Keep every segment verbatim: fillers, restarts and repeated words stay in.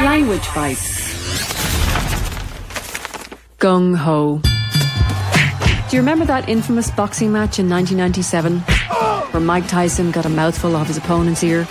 Language Bites. Gung Ho. Do you remember that infamous boxing match in nineteen ninety-seven where Mike Tyson got a mouthful of his opponent's ear?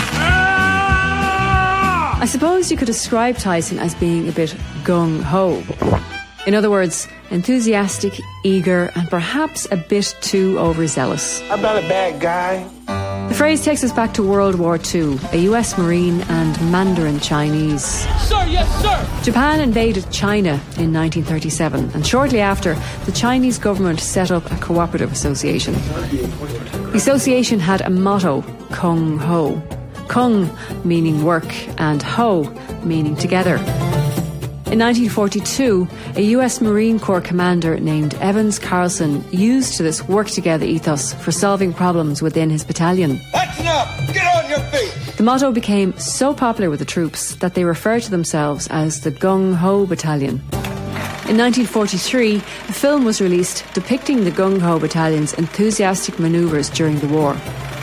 I suppose you could describe Tyson as being a bit gung-ho. In other words, enthusiastic, eager, and perhaps a bit too overzealous. I'm not a bad guy. The phrase takes us back to World War Two, a U S Marine and Mandarin Chinese. Sir, yes, sir. Japan invaded China in nineteen thirty-seven, and shortly after, the Chinese government set up a cooperative association. The association had a motto, Kung Ho. Kung meaning work and Ho meaning together. In nineteen forty-two, a U S Marine Corps commander named Evans Carlson used this work-together ethos for solving problems within his battalion. Action up! Get on your feet! The motto became so popular with the troops that they referred to themselves as the Gung Ho Battalion. In nineteen forty-three, a film was released depicting the Gung Ho Battalion's enthusiastic manoeuvres during the war.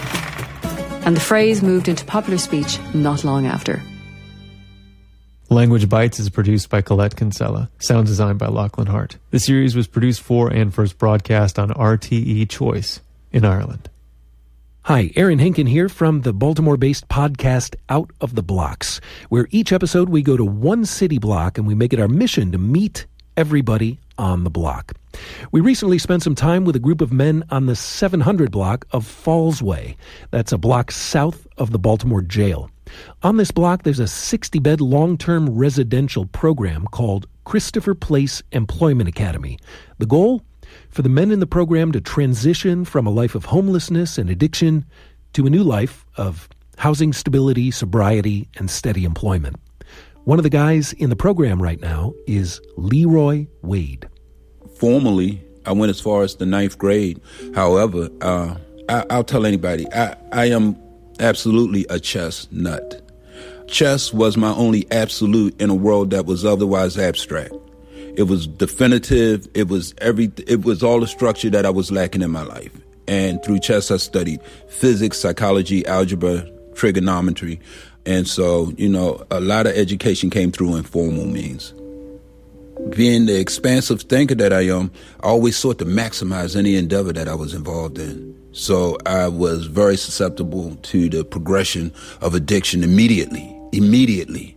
And the phrase moved into popular speech not long after. Language Bites is produced by Colette Kinsella. Sound designed by Lachlan Hart. The series was produced for and first broadcast on R T E Choice in Ireland. Hi, Aaron Hinken here from the Baltimore-based podcast Out of the Blocks, where each episode we go to one city block and we make it our mission to meet everybody on the block. We recently spent some time with a group of men on the seven hundred block of Fallsway. That's a block south of the Baltimore jail. On this block, there's a sixty-bed long-term residential program called Christopher Place Employment Academy. The goal? For the men in the program to transition from a life of homelessness and addiction to a new life of housing stability, sobriety, and steady employment. One of the guys in the program right now is Leroy Wade. Formally, I went as far as the ninth grade. However, uh, I, I'll tell anybody, I, I am absolutely a chess nut. Chess was my only absolute in a world that was otherwise abstract. It was definitive. It was every. It was all the structure that I was lacking in my life. And through chess, I studied physics, psychology, algebra, trigonometry. And so, you know, a lot of education came through informal means. Being the expansive thinker that I am, I always sought to maximize any endeavor that I was involved in. So I was very susceptible to the progression of addiction immediately, immediately.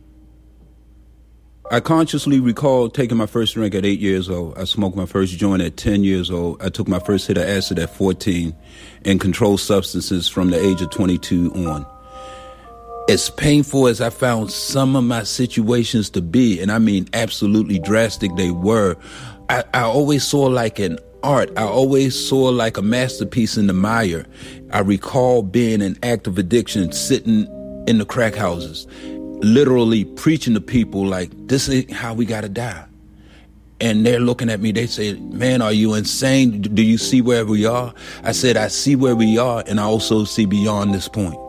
I consciously recall taking my first drink at eight years old. I smoked my first joint at ten years old. I took my first hit of acid at fourteen and controlled substances from the age of twenty-two on. As painful as I found some of my situations to be, and I mean absolutely drastic they were, I, I always saw like an art. I always saw like a masterpiece in the mire. I recall being in active addiction, sitting in the crack houses, literally preaching to people like, this is how we gotta die. And they're looking at me, they say, man, are you insane? Do you see where we are? I said, I see where we are, and I also see beyond this point.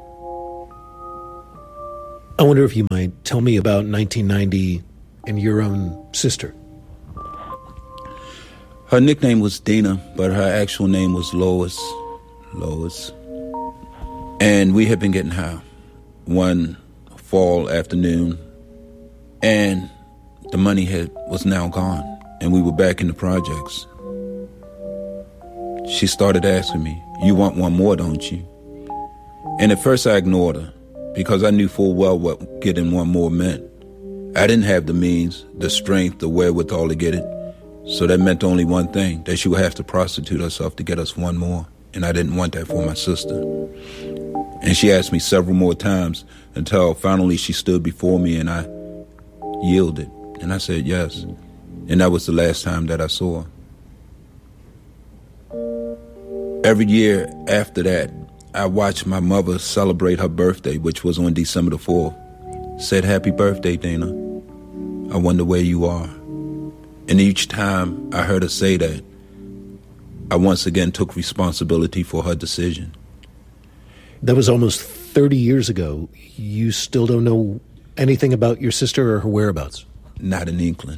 I wonder if you might tell me about nineteen ninety and your own sister. Her nickname was Dina, but her actual name was Lois. Lois. And we had been getting high one fall afternoon, and the money had was now gone, and we were back in the projects. She started asking me, you want one more, don't you? And at first I ignored her, because I knew full well what getting one more meant. I didn't have the means, the strength, the wherewithal to get it. So that meant only one thing, that she would have to prostitute herself to get us one more. And I didn't want that for my sister. And she asked me several more times until finally she stood before me and I yielded. And I said yes. And that was the last time that I saw her. Every year after that, I watched my mother celebrate her birthday, which was on December the fourth. Said, happy birthday, Dana. I wonder where you are. And each time I heard her say that, I once again took responsibility for her decision. That was almost thirty years ago. You still don't know anything about your sister or her whereabouts? Not an inkling.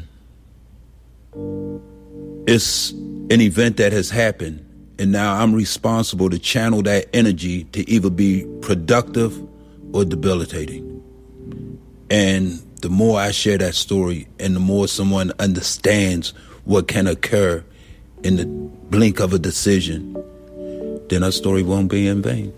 It's an event that has happened, and now I'm responsible to channel that energy to either be productive or debilitating. And the more I share that story and the more someone understands what can occur in the blink of a decision, then our story won't be in vain.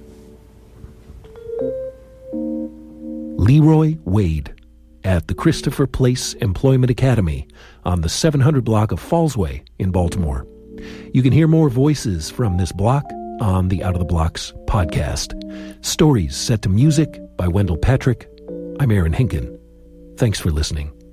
Leroy Wade at the Christopher Place Employment Academy on the seven hundred block of Fallsway in Baltimore. You can hear more voices from this block on the Out of the Blocks podcast. Stories set to music by Wendell Patrick. I'm Aaron Hinken. Thanks for listening.